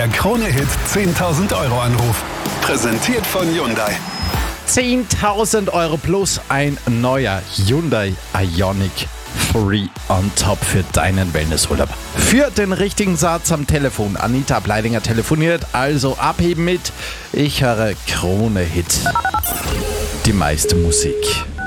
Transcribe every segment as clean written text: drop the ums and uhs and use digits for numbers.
Der Krone-Hit 10.000 Euro Anruf. Präsentiert von Hyundai. 10.000 Euro plus ein neuer Hyundai Ioniq 3 on top für deinen Wellnessurlaub. Für den richtigen Satz am Telefon. Anita Bleidinger telefoniert, also abheben mit Ich höre Krone-Hit. Die meiste Musik.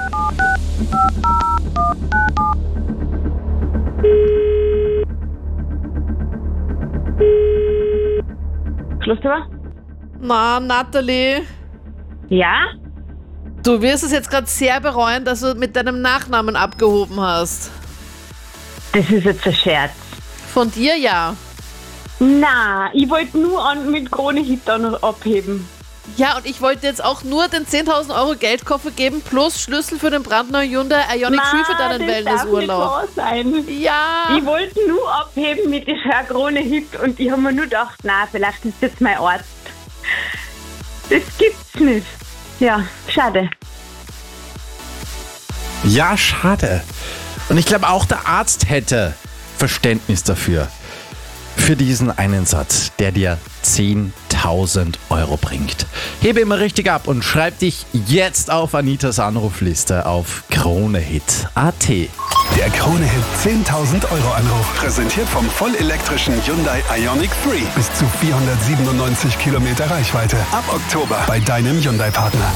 Schlussthema? Na, Nathalie, Ja? du wirst es jetzt gerade sehr bereuen, dass du mit deinem Nachnamen abgehoben hast. Das ist jetzt ein Scherz. Von dir ja. Na, ich wollte nur mit Krone-Hit da noch abheben. Ja, und ich wollte jetzt auch nur den 10.000 Euro Geldkoffer geben plus Schlüssel für den brandneuen Hyundai Ioniq 3 für deinen Wellnessurlaub. Das darf nicht wahr sein. Ja. Ich wollte nur abheben mit der Krone-Hit und ich habe mir nur gedacht, na, vielleicht ist jetzt mein Arzt. Das gibt's nicht. Ja, schade. Ja, schade. Und ich glaube auch der Arzt hätte Verständnis dafür. Für diesen einen Satz, der dir 10.000 Euro bringt. Hebe immer richtig ab und schreib dich jetzt auf Anitas Anrufliste auf KroneHit.at. Der Krone-Hit 10.000 Euro Anruf. Präsentiert vom vollelektrischen Hyundai Ioniq 3. Bis zu 497 Kilometer Reichweite. Ab Oktober bei deinem Hyundai-Partner.